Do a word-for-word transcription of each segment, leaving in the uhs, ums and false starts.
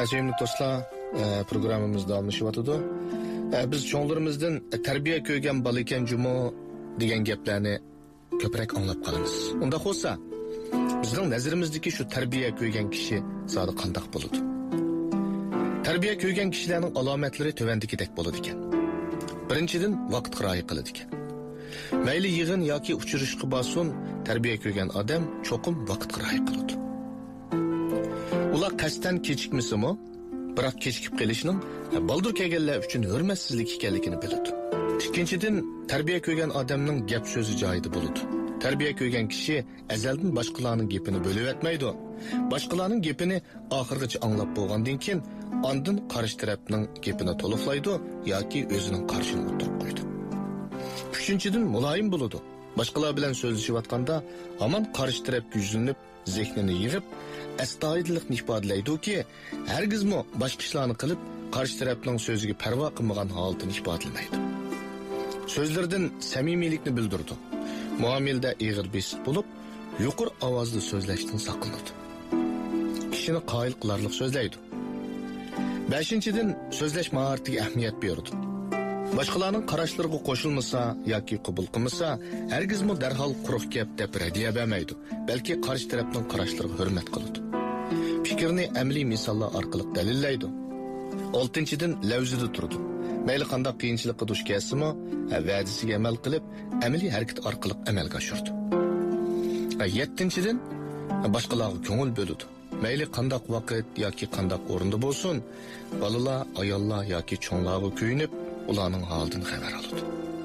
Sevimli dostlar, programımız davamlaşıyotidu. Biz cho'nglarimizdan tarbiya ko'rgan bola ekan jumo degan gaplarni ko'proq anglab qolamiz. Unda bo'lsa, bizning nazarimizdagi shu tarbiya ko'rgan kishi zodi qandoq bo'ladi? Tarbiya ko'rgan kishilarning alomatlari tövandikidek bo'ladi ekan. Birinchidan, vaqt rioya qiladi ekan. Mayli yig'in yoki uchrashishga borsin, tarbiya ko'rgan odam cho'qim vaqt rioya qiladi. Ular qasddan kechikmisimi, biroq kechikib qolishning baldur kelganlar uchun hurmatsizlik ekanligini biladi. Ikkinchidan, tarbiya ko'rgan odamning gap so'zi joyida bo'ladi. Tarbiya ko'rgan kishi azaldan boshqalarning gapini bo'lib o'tmaydi. Boshqalarning gapini oxirgacha anglab bo'lgandan keyin ondan qarshi tarafning gapini to'liqlaydi yoki o'zining qarshini o'tirib qo'ydi. Uchinchidan, muloyim bo'ladi. Boshqalar bilan so'zlashayotganda hamon qarshi tarafga yuzlanib, zehnini yig'ib, astoydillikni ifodalaydi-ki, hargizmi boshqa ishlarni qilib, qarshi tarafning so'ziga parvo qilmagan holatini ifodalaydi. So'zlardan samimiylikni bildirdi. Muomilada ig'ir besiq bo'lib, yuqori ovozda so'zlashdan saqlanadi. Kishini qoyil qilarlik so'zlaydi. beshinchidan, so'zlash mahoratiga ahamiyat beradi. Boshqalarning qarashlariga qo'shilmasa yoki qabul qilmasa, hargizmi darhol quruq gap deb radiya bermaydi, balki qarshi tarafning qarashlariga hurmat qiladi. Fikrni amaliy misollar orqali dalillaydi. oltinchidan, lavzida turadi. Mayli qanday qiyinchilikqa duch kelsimi, va'dasiga amal qilib, amaliy harakat orqali amalga oshirdi. yettinchidan, boshqalarga ko'ngil bo'ladi. Mayli qanday vaqt yoki qanday o'rinda bo'lsin, bolalar, ayollar yoki cho'nglarga kuyinib, ularning holidan xabar oladi.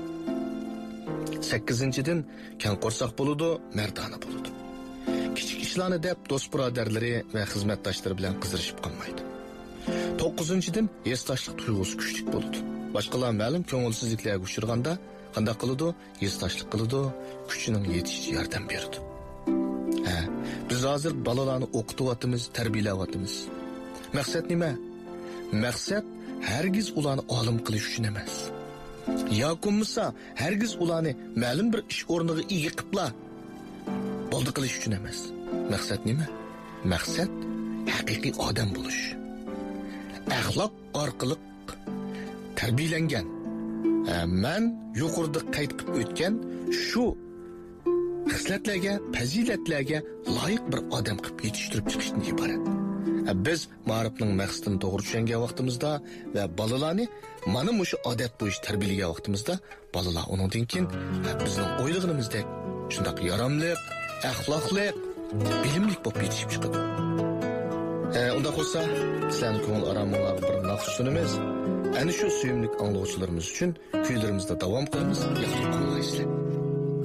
sakkizinchidan, kang qo'rsoq bo'ladi, mardona bo'ladi. Kichik ishlarni deb do'st birodarlari va xizmatdoshlari bilan qizirishib qolmaydi. to'qqizinchidan, yesdoshlik tuyg'usi kuchli bo'ladi. Boshqalar ma'lum ko'ngilsizliklarga uchraganda qanday qiladi? Yesdoshlik qiladi, kuchining yetishiga yordam beradi. Ha, biz hozir bolalarni o'qityapmiz, tarbiyalayapmiz. Maqsad nima? Maqsad hargiz ularni olim qilish uchun emas. Yo'qmisa, hargiz ularni ma'lum bir ish o'rniga ega qilibla bo'ldi qilish uchun emas. Maqsad nima? Maqsad haqiqiy odam bo'lish. Axloq orqali tarbiyalangan. Men yuqorida qayd qilib o'tgan shu xislatlarga, fazilatlarga loyiq bir odam qilib yetishtirib chiqishdan iborat. Biz ma'rifning maqsadini to'g'ri tushungan vaqtimizda va bolalarni mana shu odat bo'yicha tarbiyalagan vaqtimizda bolalar uningdan keyin bizning o'ylaganimizdek shunday yaramli, axloqli, bilimli bo'lib yetishib chiqadi. Unda bo'lsa, sizlarning ko'ngil araminglarga bir naqsh sunamiz. Ana shu suyimli anglovchilarimiz uchun kuylarimizda davom qilamiz. Yaxshi qo'llaysiz.